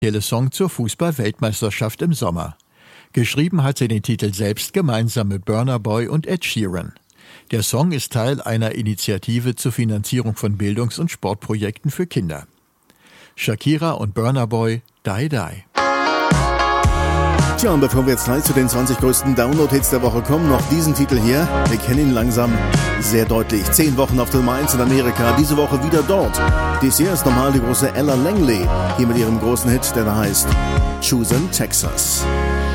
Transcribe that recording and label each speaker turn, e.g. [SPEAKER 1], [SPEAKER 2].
[SPEAKER 1] Der Song zur Fußball-Weltmeisterschaft im Sommer. Geschrieben hat sie den Titel selbst gemeinsam mit Burna Boy und Ed Sheeran. Der Song ist Teil einer Initiative zur Finanzierung von Bildungs- und Sportprojekten für Kinder. Shakira und Burna Boy, Die Die.
[SPEAKER 2] Tja, und bevor wir jetzt gleich zu den 20 größten Download-Hits der Woche kommen, noch diesen Titel hier. Wir kennen ihn langsam sehr deutlich. 10 Wochen auf der Nummer 1 in Amerika, diese Woche wieder dort. Dies hier ist normal die große Ella Langley, hier mit ihrem großen Hit, der da heißt Choosing Texas.